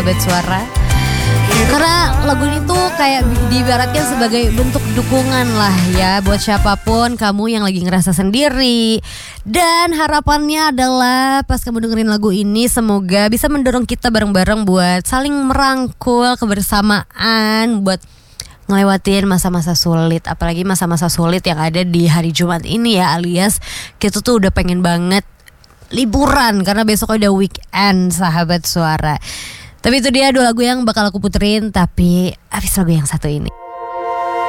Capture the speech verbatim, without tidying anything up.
Sahabat Suara. Karena lagu ini tuh kayak diibaratkan sebagai bentuk dukungan lah ya buat siapapun kamu yang lagi ngerasa sendiri. Dan harapannya adalah pas kamu dengerin lagu ini semoga bisa mendorong kita bareng-bareng buat saling merangkul kebersamaan, buat ngelewatin masa-masa sulit. Apalagi masa-masa sulit yang ada di hari Jumat ini ya, alias kita tuh udah pengen banget liburan karena besok udah weekend Sahabat Suara. Tapi itu dia dua lagu yang bakal aku puterin, tapi habis lagu yang satu ini.